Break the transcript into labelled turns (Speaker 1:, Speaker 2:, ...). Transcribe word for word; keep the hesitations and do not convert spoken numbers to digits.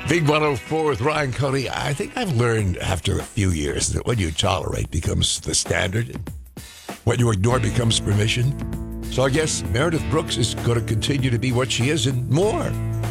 Speaker 1: Big one oh four with Ryan Cody. I think I've learned after a few years that what you tolerate becomes the standard. What you ignore becomes permission. So I guess Meredith Brooks is going to continue to be what she is and more.